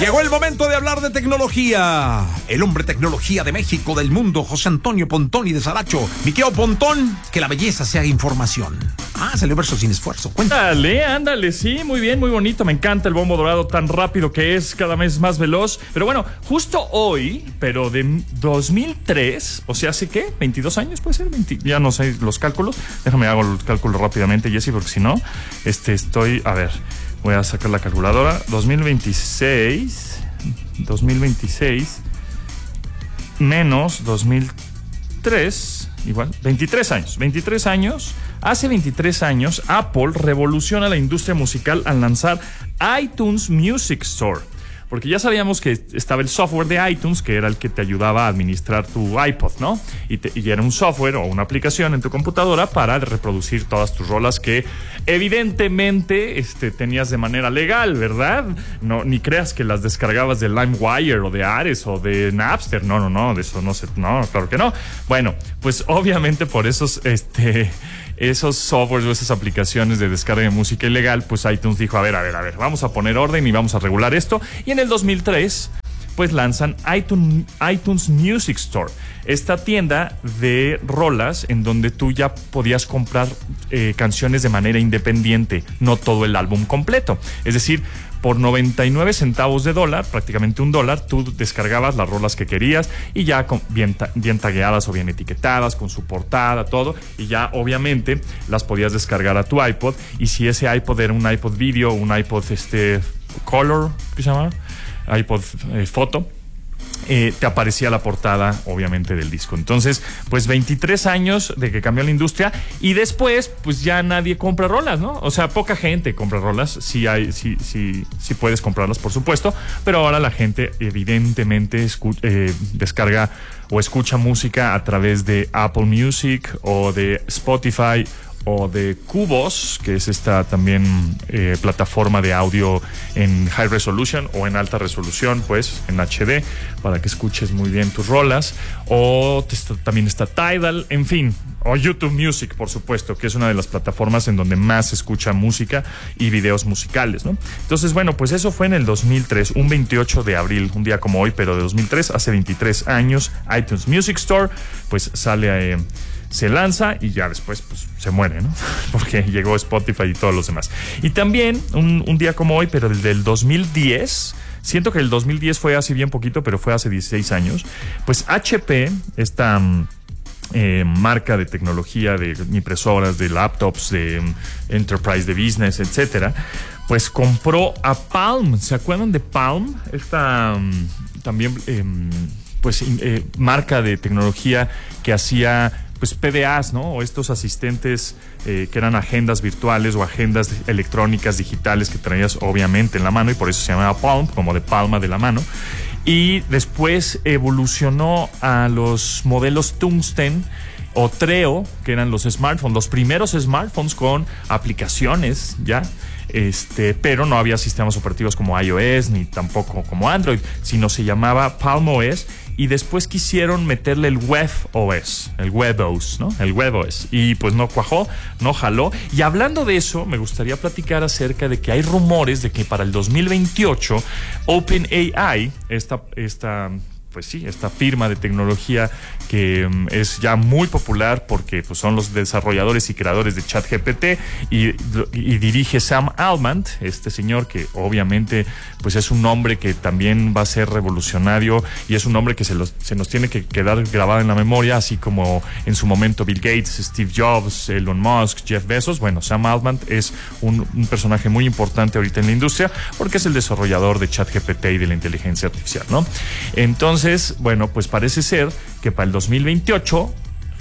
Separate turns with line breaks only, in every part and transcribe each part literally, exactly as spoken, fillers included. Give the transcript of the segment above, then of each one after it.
Llegó el momento de hablar de tecnología. El hombre tecnología de México, del mundo, José Antonio Pontón y de Saracho. Mi querido Pontón, que la belleza sea información. Ah, salió verso sin esfuerzo. Cuéntame.
Ándale, ándale, sí, muy bien, muy bonito. Me encanta el bombo dorado tan rápido que es, cada vez más veloz. Pero bueno, justo hoy, pero de dos mil tres, o sea, ¿hace qué? ¿veintidós años puede ser? veinte, ya no sé los cálculos. Déjame hago los cálculos rápidamente, Jessy, porque si no, este, estoy, a ver... Voy a sacar la calculadora. dos mil veintiséis menos dos mil tres, igual, veintitrés años. veintitrés años. Hace veintitrés años, Apple revoluciona la industria musical al lanzar iTunes Music Store. Porque ya sabíamos que estaba el software de iTunes, que era el que te ayudaba a administrar tu iPod, ¿no? Y, te, y era un software o una aplicación en tu computadora para reproducir todas tus rolas que evidentemente este, tenías de manera legal, ¿verdad? No, ni creas que las descargabas de LimeWire o de Ares o de Napster. No, no, no, de eso no sé. No, claro que no. Bueno, pues obviamente por esos... este esos softwares o esas aplicaciones de descarga de música ilegal, pues iTunes dijo, a ver, a ver, a ver, vamos a poner orden y vamos a regular esto. Y en el dos mil tres, pues lanzan iTunes, iTunes Music Store, esta tienda de rolas en donde tú ya podías comprar eh, canciones de manera independiente, no todo el álbum completo. Es decir, por noventa y nueve centavos de dólar, prácticamente un dólar, tú descargabas las rolas que querías y ya con, bien, bien tagueadas o bien etiquetadas, con su portada, todo, y ya obviamente las podías descargar a tu iPod. Y si ese iPod era un iPod Video, un iPod este, Color, ¿qué se llama? iPod eh, Foto, Eh, te aparecía la portada, obviamente, del disco. Entonces, pues veintitrés años de que cambió la industria y después, pues ya nadie compra rolas, ¿no? O sea, poca gente compra rolas. Sí hay, sí, sí, sí puedes comprarlas, por supuesto, pero ahora la gente evidentemente escu- eh, descarga o escucha música a través de Apple Music o de Spotify o de Cubos, que es esta también eh, plataforma de audio en high resolution o en alta resolución, pues en H D, para que escuches muy bien tus rolas. O está, también está Tidal, en fin, o YouTube Music, por supuesto, que es una de las plataformas en donde más se escucha música y videos musicales, ¿no? Entonces, bueno, pues eso fue en el dos mil tres, un veintiocho de abril, un día como hoy, pero de dos mil tres, hace veintitrés años, iTunes Music Store, pues sale... Eh, se lanza y ya después pues se muere, ¿no? Porque llegó Spotify y todos los demás. Y también un, un día como hoy, pero el del dos mil diez, siento que el dos mil diez fue hace bien poquito, pero fue hace dieciséis años, pues H P, esta eh, marca de tecnología, de impresoras, de laptops, de um, enterprise, de business, etcétera, pues compró a Palm. ¿Se acuerdan de Palm? Esta um, también eh, pues eh, marca de tecnología que hacía pues P D As, ¿no? O estos asistentes eh, que eran agendas virtuales o agendas electrónicas digitales que traías obviamente en la mano, y por eso se llamaba Palm, como de palma de la mano. Y después evolucionó a los modelos Tungsten o Treo, que eran los smartphones, los primeros smartphones con aplicaciones ya, este, pero no había sistemas operativos como iOS ni tampoco como Android, sino se llamaba Palm O S. Y después quisieron meterle el Web O S, el WebOS, ¿no? El WebOS. Y pues no cuajó, no jaló. Y hablando de eso, me gustaría platicar acerca de que hay rumores de que para el dos mil veintiocho OpenAI, esta, esta pues sí, esta firma de tecnología que um, es ya muy popular porque pues, son los desarrolladores y creadores de ChatGPT y, y dirige Sam Altman, este señor que obviamente pues es un nombre que también va a ser revolucionario y es un nombre que se, los, se nos tiene que quedar grabado en la memoria, así como en su momento Bill Gates, Steve Jobs, Elon Musk, Jeff Bezos. Bueno, Sam Altman es un, un personaje muy importante ahorita en la industria porque es el desarrollador de ChatGPT y de la inteligencia artificial, ¿no? Entonces Entonces, bueno, pues parece ser que para el dos mil veintiocho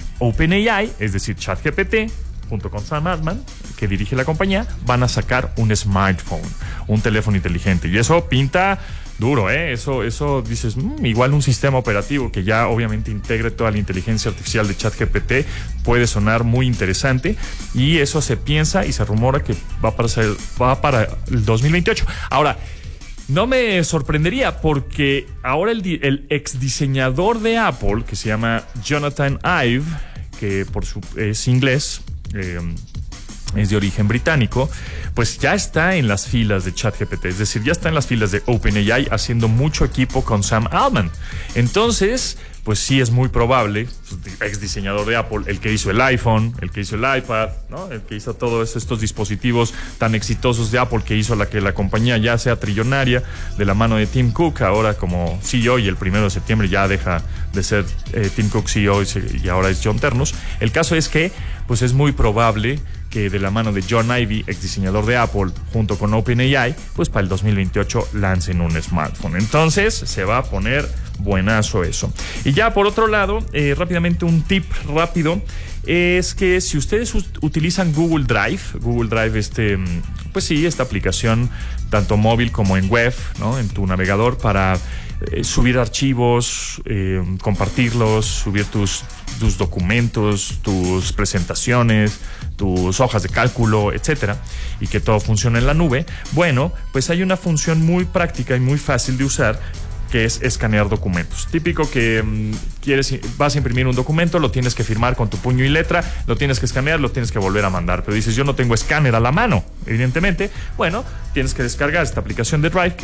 OpenAI, es decir, ChatGPT, junto con Sam Altman, que dirige la compañía, van a sacar un smartphone, un teléfono inteligente. Y eso pinta duro, ¿eh? Eso, eso dices, mmm, igual un sistema operativo que ya obviamente integre toda la inteligencia artificial de ChatGPT puede sonar muy interesante. Y eso se piensa y se rumora que va para, ser, va para el dos mil veintiocho. Ahora, no me sorprendería porque ahora el, el ex diseñador de Apple, que se llama Jonathan Ive, que por su, es inglés, eh, es de origen británico, pues ya está en las filas de ChatGPT, es decir, ya está en las filas de OpenAI haciendo mucho equipo con Sam Altman. Entonces, pues sí es muy probable, ex diseñador de Apple, el que hizo el iPhone, el que hizo el iPad, ¿no? El que hizo todos estos dispositivos tan exitosos de Apple, que hizo la que la compañía ya sea trillonaria, de la mano de Tim Cook, ahora como C E O, y el primero de septiembre ya deja de ser eh, Tim Cook C E O y, se, y ahora es John Ternus. El caso es que, pues es muy probable que de la mano de John Ive, ex diseñador de Apple, junto con OpenAI, pues para el dos mil veintiocho lancen un smartphone. Entonces se va a poner buenazo eso. Y ya por otro lado, eh, rápidamente un tip rápido, es que si ustedes ut- utilizan Google Drive, Google Drive, este, pues sí, esta aplicación, tanto móvil como en web, ¿no? En tu navegador para eh, subir archivos, eh, compartirlos, subir tus, tus documentos, tus presentaciones, tus hojas de cálculo, etcétera, y que todo funcione en la nube. Bueno, pues hay una función muy práctica y muy fácil de usar, que es escanear documentos. Típico que um, quieres, vas a imprimir un documento, lo tienes que firmar con tu puño y letra, lo tienes que escanear, lo tienes que volver a mandar, pero dices, yo no tengo escáner a la mano, evidentemente. Bueno, tienes que descargar esta aplicación de Drive, que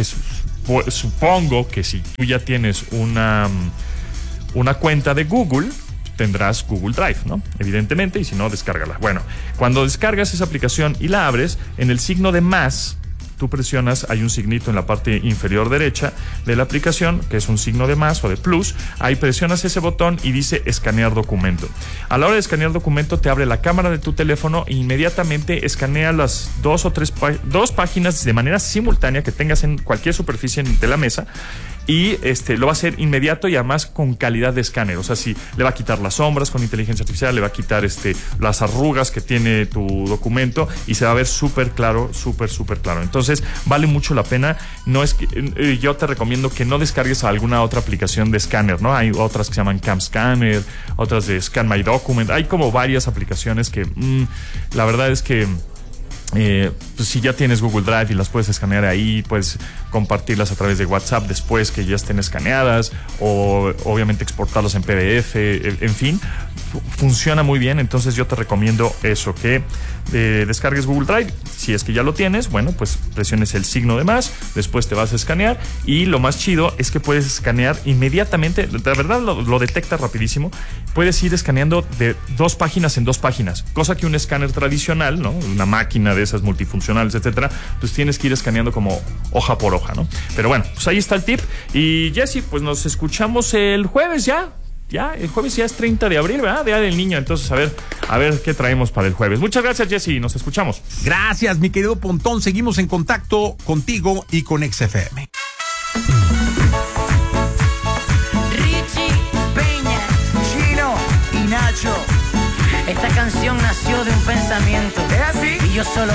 supongo que si tú ya tienes una, una cuenta de Google, tendrás Google Drive, ¿no? Evidentemente, y si no, descárgala. Bueno, cuando descargas esa aplicación y la abres, en el signo de más, tú presionas, hay un signito en la parte inferior derecha de la aplicación, que es un signo de más o de plus. Ahí presionas ese botón y dice escanear documento. A la hora de escanear documento, te abre la cámara de tu teléfono e inmediatamente escanea las dos o tres pá- dos páginas de manera simultánea que tengas en cualquier superficie de la mesa. Y este, lo va a hacer inmediato y además con calidad de escáner. O sea, si le va a quitar las sombras con inteligencia artificial, le va a quitar este, las arrugas que tiene tu documento y se va a ver súper claro, súper, súper claro. Entonces, vale mucho la pena. No es que, eh, yo te recomiendo que no descargues alguna otra aplicación de escáner, ¿no? Hay otras que se llaman Cam Scanner, otras de Scan My Document. Hay como varias aplicaciones que mmm, la verdad es que Eh, pues si ya tienes Google Drive y las puedes escanear ahí, puedes compartirlas a través de WhatsApp después que ya estén escaneadas, o obviamente exportarlas en P D F, en fin, funciona muy bien. Entonces yo te recomiendo eso, que eh, descargues Google Drive. Si es que ya lo tienes, bueno, pues presiones el signo de más, después te vas a escanear, y lo más chido es que puedes escanear inmediatamente, la verdad lo, lo detecta rapidísimo. Puedes ir escaneando de dos páginas en dos páginas, cosa que un escáner tradicional, ¿no? Una máquina de esas multifuncionales, etcétera, pues tienes que ir escaneando como hoja por hoja, ¿no? Pero bueno, pues ahí está el tip. Y Jessy, pues nos escuchamos el jueves ya. Ya, el jueves ya es treinta de abril, ¿verdad? Día del Niño. Entonces, a ver, a ver qué traemos para el jueves. Muchas gracias, Jessy. Nos escuchamos.
Gracias, mi querido Pontón. Seguimos en contacto contigo y con X F M.
Richie, Peña, Chino y Nacho. Esta canción nació de un pensamiento. ¿Es así? Y yo solo